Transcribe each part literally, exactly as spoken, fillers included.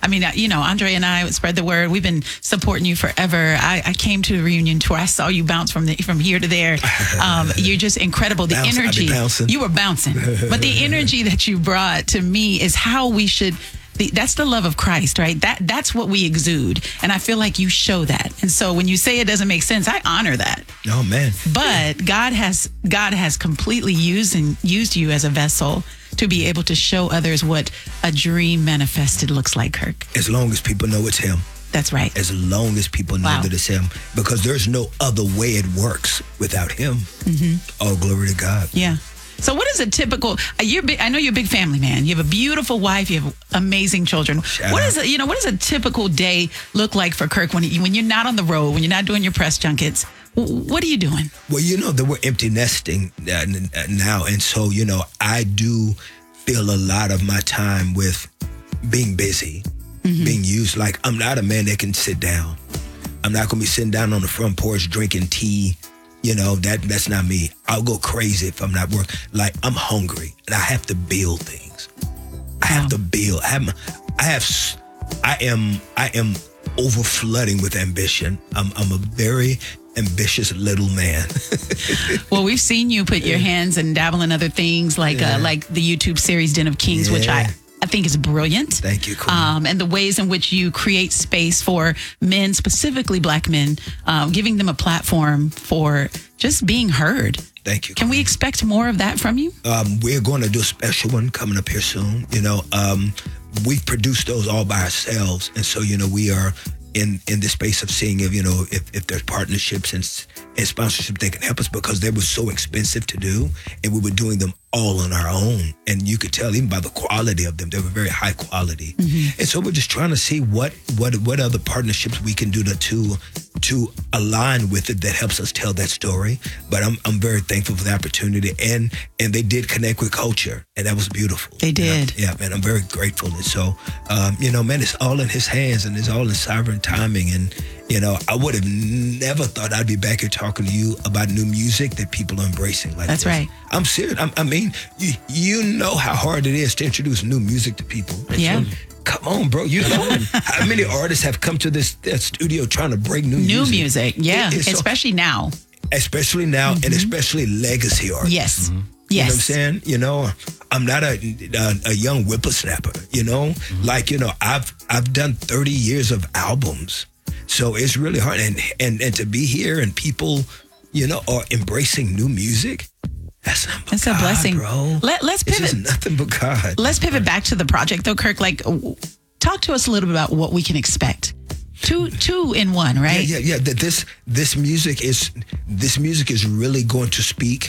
I mean, you know, Andre and I spread the word. We've been supporting you forever. I, I came to the reunion tour. I saw you bounce from the from here to there. Um, you're just incredible. The Bounce, energy, you were bouncing, but the energy that you brought to me is how we should. The, that's the love of Christ, right? That that's what we exude, and I feel like you show that. And so when you say it doesn't make sense, I honor that. Oh man! But God has God has completely used and used you as a vessel to be able to show others what a dream manifested looks like, Kirk. As long as people know it's Him. That's right. As long as people know Wow. that it's Him, because there's no other way it works without Him. Mm-hmm. All glory to God. Yeah. So what is a typical, uh, you're big, I know you're a big family man. You have a beautiful wife. You have amazing children. Shout What out. is a, you know, what does a typical day look like for Kirk when, he, when you're not on the road, when you're not doing your press junkets? W- What are you doing? Well, you know that we're empty nesting uh, n- uh, now. And so, you know, I do fill a lot of my time with being busy, Mm-hmm. being used. Like, I'm not a man that can sit down. I'm not going to be sitting down on the front porch drinking tea. You know, that that's not me. I'll go crazy if I'm not working. Like, I'm hungry and I have to build things. I have Wow. to build. I have, I have, s- I am, I am over flooding with ambition. I'm, I'm a very ambitious little man. Well, we've seen you put your hands and dabble in other things like Yeah. uh, like the YouTube series Den of Kings, which Yeah. I, I think is brilliant. Thank you, Queen. Um, and the ways in which you create space for men, specifically black men, um, giving them a platform for just being heard. Thank you. Can we expect more of that from you? Um, we're going to do a special one coming up here soon. You know, um, we've produced those all by ourselves. And so, you know, we are in, in the space of seeing if, you know, if, if there's partnerships and, and sponsorship that can help us, because they were so expensive to do and we were doing them all on our own. And you could tell even by the quality of them, they were very high quality. Mm-hmm. And so we're just trying to see what, what, what other partnerships we can do to, to, to align with it that helps us tell that story. But I'm, I'm very thankful for the opportunity. And, and they did connect with culture, and that was beautiful. They did. You know? Yeah, man, I'm very grateful. And so, um, you know, man, it's all in His hands and it's all in sovereign timing. And, you know, I would have never thought I'd be back here talking to you about new music that people are embracing like That's this. right. I'm serious. I'm, I mean, you, you know how hard it is to introduce new music to people. And Yeah. so, come on, bro. You know how many artists have come to this, this studio trying to break new, New music? music, yeah, It- it's so- especially now. especially now, and especially legacy artists. Yes, You know what I'm yes. saying? You know, I'm not a a, a young whippersnapper. You know, like you know, I've I've done thirty years of albums, so it's really hard. And and and to be here and people, you know, are embracing new music. That's nothing but It's a God, blessing. bro. Let, let's It's pivot. just nothing but God. Let's pivot back to the project, though, Kirk. Like, w- talk to us a little bit about what we can expect. Two, two in one, right? Yeah, yeah, yeah. That this this music is this music is really going to speak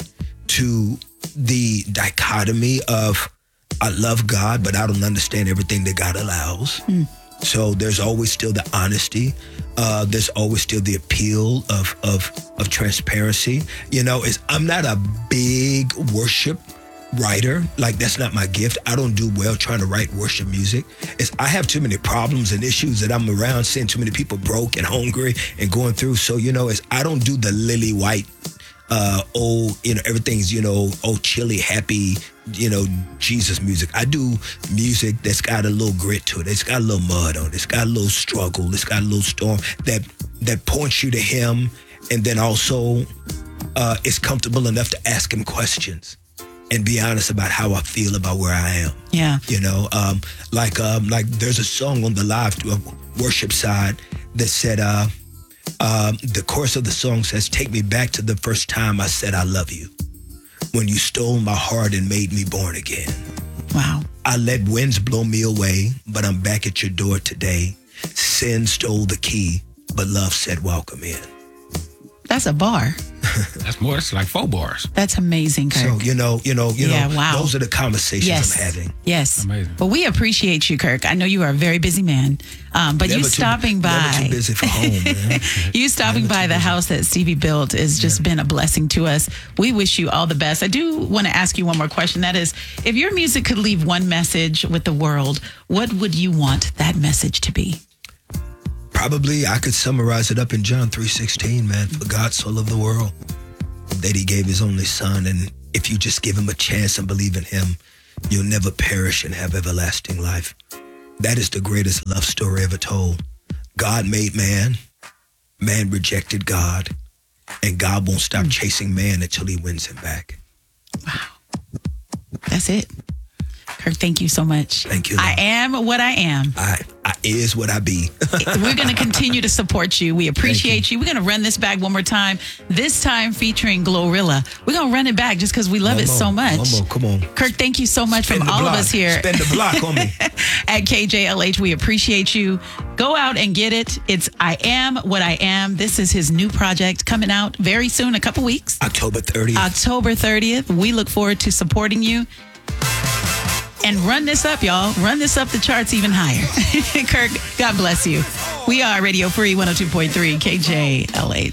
to the dichotomy of I love God, but I don't understand everything that God allows. Mm. So there's always still the honesty. Uh, there's always still the appeal of of of transparency. You know, it's, I'm not a big worship writer. Like, that's not my gift. I don't do well trying to write worship music. It's I have too many problems and issues that I'm around, seeing too many people broke and hungry and going through. So, you know, it's I don't do the lily white, uh, oh, you know, everything's, you know, oh, chilly, happy, you know, Jesus music. I do music that's got a little grit to it. It's got a little mud on it. It's got a little struggle. It's got a little storm that that points you to Him, and then also uh, is comfortable enough to ask Him questions and be honest about how I feel about where I am. Yeah. You know, um, like um, like there's a song on the live uh, worship side that said, uh, um, the chorus of the song says, "Take me back to the first time I said I love you, when you stole my heart and made me born again. Wow. I let winds blow me away, but I'm back at your door today. Sin stole the key, but love said welcome in." That's a bar. That's more. It's like four bars. That's amazing, Kirk. So, you know, you know, you Yeah, know, wow. those are the conversations yes. I'm having. Yes. Amazing. Well, we appreciate you, Kirk. I know you are a very busy man, um, but Never you too- stopping by. Never too busy for home, man. You stopping Never by too the busy. house that Stevie built has just been a blessing to us. We wish you all the best. I do want to ask you one more question. That is, if your music could leave one message with the world, what would you want that message to be? Probably I could summarize it up in John three sixteen, man. For God so loved the world that He gave His only Son. And if you just give Him a chance and believe in Him, you'll never perish and have everlasting life. That is the greatest love story ever told. God made man. Man rejected God. And God won't stop chasing man until he wins him back. Wow. That's it. Kirk, thank you so much. Thank you. I Lord. am what I am. I, I is what I be. We're going to continue to support you. We appreciate you. you. We're going to run this back one more time. This time featuring Glorilla. We're going to run it back just because we love One it more, so much. One more, come on. Kirk, thank you so much Spin from the all block. of us here Spend the block on me. at K J L H. We appreciate you. Go out and get it. It's I Am What I Am. This is his new project coming out very soon, a couple weeks. October thirtieth. October thirtieth. We look forward to supporting you. And run this up, y'all. Run this up the charts even higher. Kirk, God bless you. We are Radio Free one oh two point three K J L H.